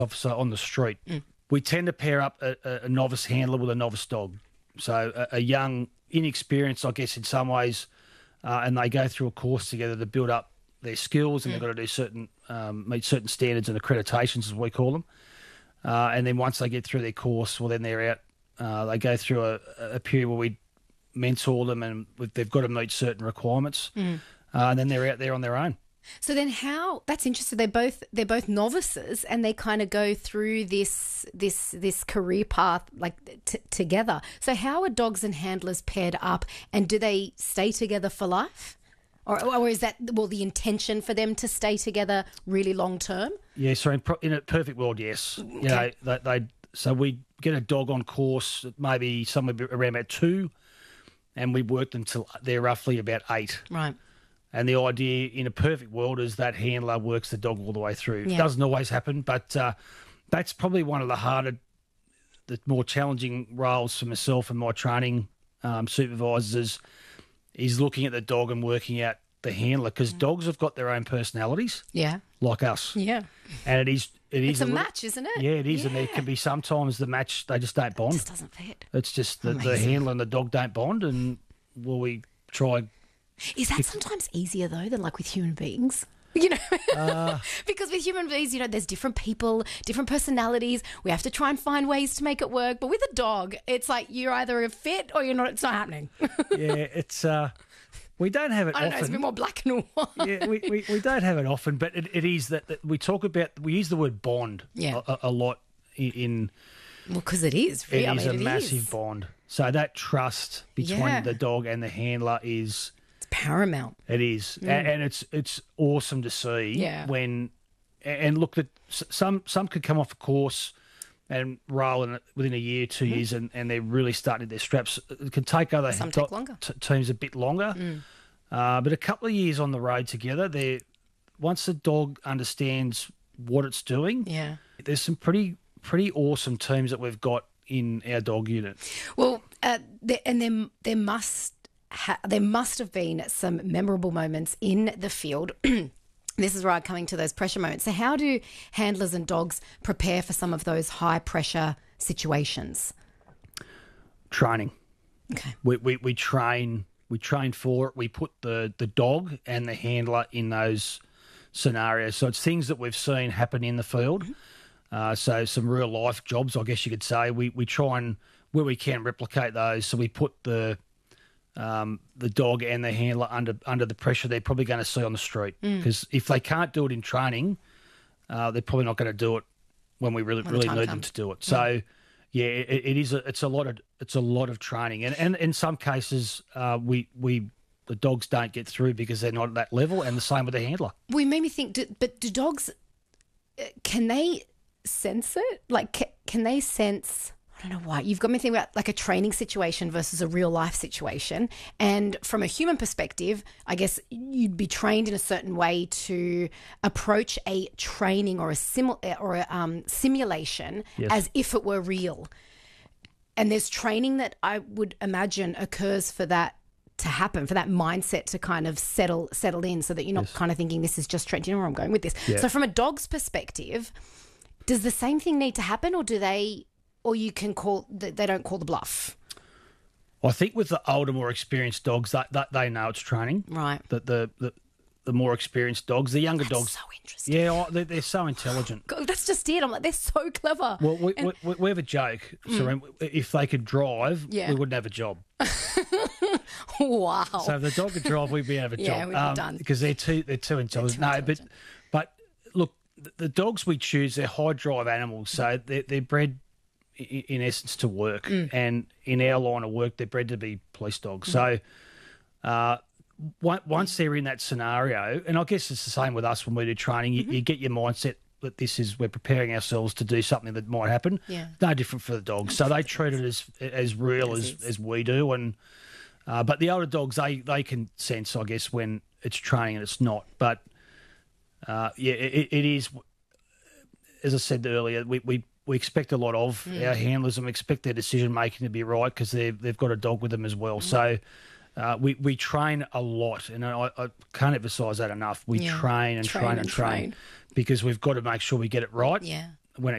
officer on the street. We tend to pair up a novice handler with a novice dog. So a young, inexperienced, I guess, in some ways, and they go through a course together to build up their skills, and they've got to do meet certain standards and accreditations, as we call them. And then once they get through their course, well, then they're out. They go through a period where we mentor them, and they've got to meet certain requirements, and then they're out there on their own. So then that's interesting. They're both novices, and they kind of go through this career path together. So how are dogs and handlers paired up, and do they stay together for life? Or is that, the intention for them to stay together really long term? Yeah, so in a perfect world, yes. Okay. You know, so we get a dog on course maybe somewhere around about 2, and we work them till they're roughly about 8. Right. And the idea in a perfect world is that handler works the dog all the way through. Yeah. It doesn't always happen, but that's probably one of the more challenging roles for myself and my training supervisors is looking at the dog and working out the handler, because dogs have got their own personalities, like us. Yeah, and it's a match, isn't it? Yeah, it is, and there can be sometimes the match they just don't bond. It just doesn't fit. It's just the handler and the dog don't bond, and we try. Is that sometimes easier though than like with human beings? You know, because with human beings, you know, there's different people, different personalities. We have to try and find ways to make it work. But with a dog, it's like you're either a fit or you're not. It's not happening. Yeah, it's. We don't have it often. I don't know, it's a bit more black and white. Yeah, we don't have it often, but it is that we talk about, we use the word bond a lot in. Well, because it is. Really. It is a massive bond. So that trust between the dog and the handler is paramount. It is, and it's awesome to see when, and look, that some could come off a course and roll in it within a year, 2 years, and they're really starting their straps. It can take other take longer. Teams a bit longer, but a couple of years on the road together, once the dog understands what it's doing, there's some pretty awesome teams that we've got in our dog unit. Well, there must have been some memorable moments in the field. This is where I'm coming to those pressure moments. So how do handlers and dogs prepare for some of those high pressure situations? Training. Okay. We train for it. We put the dog and the handler in those scenarios. So it's things that we've seen happen in the field. So some real life jobs, I guess you could say. We try and, where we can, replicate those. So we put the dog and the handler under the pressure they're probably going to see on the street, because if they can't do it in training, they're probably not going to do it when we really need them to do it. So it's a lot of training, and in some cases the dogs don't get through because they're not at that level, and the same with the handler. We made me think, do dogs, can they sense it? Like, can they sense, I don't know why, you've got me thinking about like a training situation versus a real life situation. And from a human perspective, I guess you'd be trained in a certain way to approach a training or a simulation as if it were real. And there's training that I would imagine occurs for that to happen, for that mindset to kind of settle in, so that you're not kind of thinking this is just training. Do you know where I'm going with this? Yeah. So from a dog's perspective, does the same thing need to happen, or you can they don't call the bluff? I think with the older, more experienced dogs, that they know it's training. Right. The more experienced dogs, the younger dogs. So interesting. Yeah, they're so intelligent. God, that's just it. I'm like, they're so clever. Well, we have a joke. So if they could drive, we wouldn't have a job. Wow. So if the dog could drive, we'd be out of a job. Yeah, we'd be done. Because they're too intelligent. But look, the dogs we choose, they're high drive animals, so they're bred in essence to work, and in our line of work, they're bred to be police dogs. So once they're in that scenario, and I guess it's the same with us when we do training, you get your mindset that we're preparing ourselves to do something that might happen. Yeah. No different for the dogs. So they treat it as real as we do, and but the older dogs, they can sense, I guess, when it's training and it's not. But it is, as I said earlier, we expect a lot of our handlers, and we expect their decision making to be right, because they've got a dog with them as well. So we train a lot, and I can't emphasise that enough. We train and train, because we've got to make sure we get it right. Yeah.